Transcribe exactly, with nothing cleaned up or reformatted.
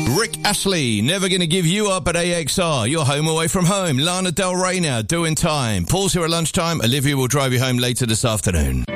Rick Astley, Never Gonna Give You Up at A X R. You're home away from home. Lana Del Rey now, Doing Time. Paul's here at lunchtime. Olivia will drive you home later this afternoon.